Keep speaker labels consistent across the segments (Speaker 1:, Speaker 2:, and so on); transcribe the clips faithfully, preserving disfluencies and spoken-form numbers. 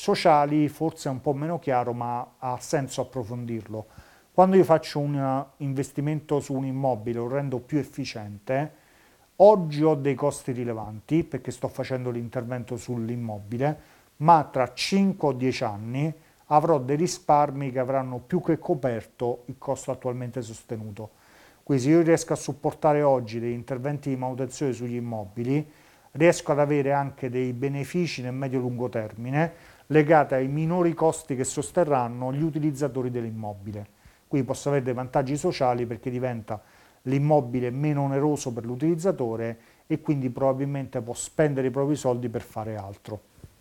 Speaker 1: sociali forse è un po' meno chiaro, ma ha senso approfondirlo. Quando io faccio un investimento su un immobile, lo rendo più efficiente, oggi ho dei costi rilevanti perché sto facendo l'intervento sull'immobile, ma tra cinque o dieci anni avrò dei risparmi che avranno più che coperto il costo attualmente sostenuto. Quindi se io riesco a supportare oggi degli interventi di manutenzione sugli immobili, riesco ad avere anche dei benefici nel medio-lungo termine legati ai minori costi che sosterranno gli utilizzatori dell'immobile. Quindi posso avere dei vantaggi sociali perché diventa l'immobile meno oneroso per l'utilizzatore e quindi probabilmente può spendere i propri soldi per fare altro.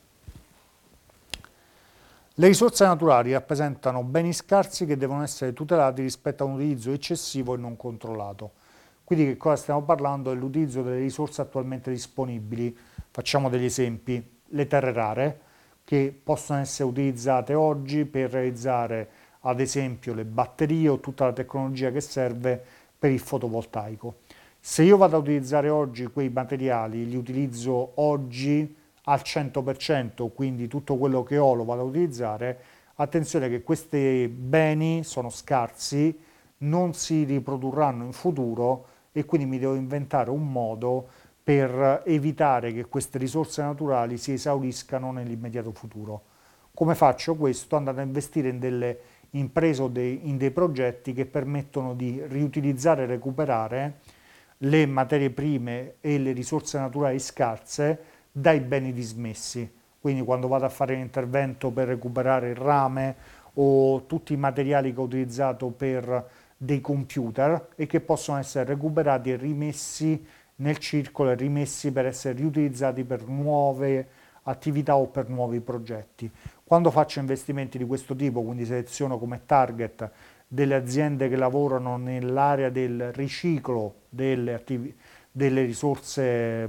Speaker 1: Le risorse naturali rappresentano beni scarsi che devono essere tutelati rispetto a un utilizzo eccessivo e non controllato. Quindi che cosa stiamo parlando? Dell'utilizzo delle risorse attualmente disponibili. Facciamo degli esempi: le terre rare, che possono essere utilizzate oggi per realizzare ad esempio le batterie o tutta la tecnologia che serve per il fotovoltaico. Se io vado a utilizzare oggi quei materiali, li utilizzo oggi al cento per cento, quindi tutto quello che ho lo vado a utilizzare, attenzione che questi beni sono scarsi, non si riprodurranno in futuro e quindi mi devo inventare un modo per evitare che queste risorse naturali si esauriscano nell'immediato futuro. Come faccio questo? Andando a investire in delle imprese o dei, in dei progetti che permettono di riutilizzare e recuperare le materie prime e le risorse naturali scarse dai beni dismessi. Quindi quando vado a fare un intervento per recuperare il rame o tutti i materiali che ho utilizzato per dei computer e che possono essere recuperati e rimessi nel circolo e rimessi per essere riutilizzati per nuove attività o per nuovi progetti. Quando faccio investimenti di questo tipo, quindi seleziono come target delle aziende che lavorano nell'area del riciclo delle, attiv- delle risorse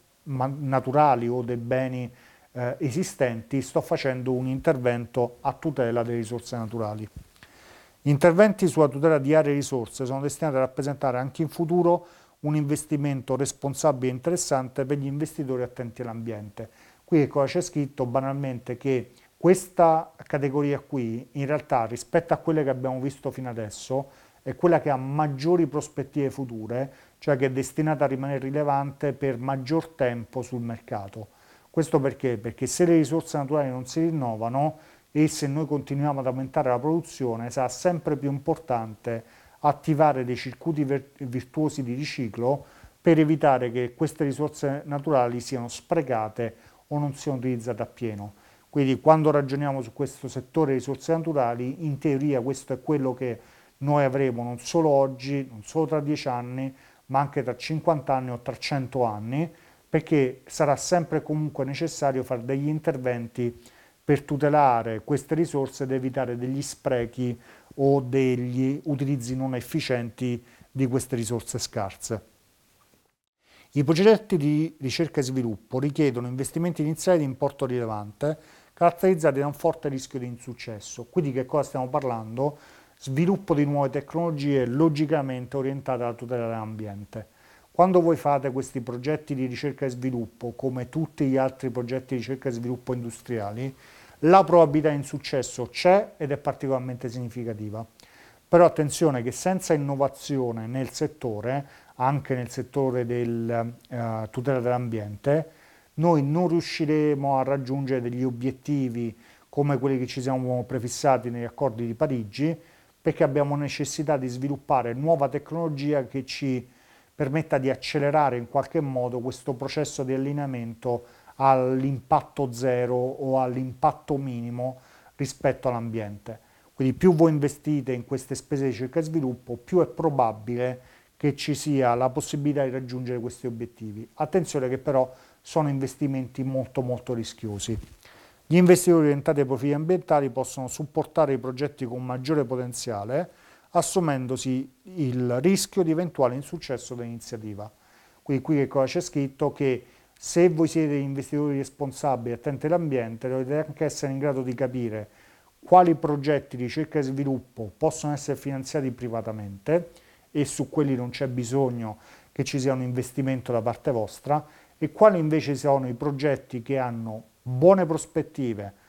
Speaker 1: naturali o dei beni eh, esistenti, sto facendo un intervento a tutela delle risorse naturali. Gli interventi sulla tutela di aree e risorse sono destinati a rappresentare anche in futuro un investimento responsabile e interessante per gli investitori attenti all'ambiente. Qui che cosa c'è scritto? Banalmente che questa categoria qui, in realtà, rispetto a quelle che abbiamo visto fino adesso, è quella che ha maggiori prospettive future, cioè che è destinata a rimanere rilevante per maggior tempo sul mercato. Questo perché? Perché se le risorse naturali non si rinnovano e se noi continuiamo ad aumentare la produzione, sarà sempre più importante attivare dei circuiti virtuosi di riciclo per evitare che queste risorse naturali siano sprecate o non siano utilizzate appieno. Quindi quando ragioniamo su questo settore risorse naturali, in teoria questo è quello che noi avremo non solo oggi, non solo tra dieci anni, ma anche tra cinquanta anni o tra cento anni, perché sarà sempre comunque necessario fare degli interventi per tutelare queste risorse ed evitare degli sprechi o degli utilizzi non efficienti di queste risorse scarse. I progetti di ricerca e sviluppo richiedono investimenti iniziali di importo rilevante, caratterizzati da un forte rischio di insuccesso. Quindi che cosa stiamo parlando? Sviluppo di nuove tecnologie logicamente orientate alla tutela dell'ambiente. Quando voi fate questi progetti di ricerca e sviluppo, come tutti gli altri progetti di ricerca e sviluppo industriali, la probabilità di insuccesso c'è ed è particolarmente significativa. Però attenzione che senza innovazione nel settore, anche nel settore della eh, tutela dell'ambiente, noi non riusciremo a raggiungere degli obiettivi come quelli che ci siamo prefissati negli accordi di Parigi, perché abbiamo necessità di sviluppare nuova tecnologia che ci permetta di accelerare in qualche modo questo processo di allineamento all'impatto zero o all'impatto minimo rispetto all'ambiente. Quindi più voi investite in queste spese di ricerca e sviluppo, più è probabile che ci sia la possibilità di raggiungere questi obiettivi. Attenzione che però sono investimenti molto molto rischiosi. Gli investitori orientati ai profili ambientali possono supportare i progetti con maggiore potenziale, assumendosi il rischio di eventuale insuccesso dell'iniziativa. Quindi qui che cosa c'è scritto? Che se voi siete investitori responsabili, attenti all'ambiente, dovete anche essere in grado di capire quali progetti di ricerca e sviluppo possono essere finanziati privatamente e su quelli non c'è bisogno che ci sia un investimento da parte vostra, e quali invece sono i progetti che hanno buone prospettive,